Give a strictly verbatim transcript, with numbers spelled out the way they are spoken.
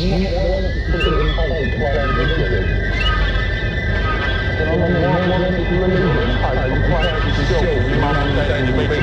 我们我们我们还是快去救你妈妈在你被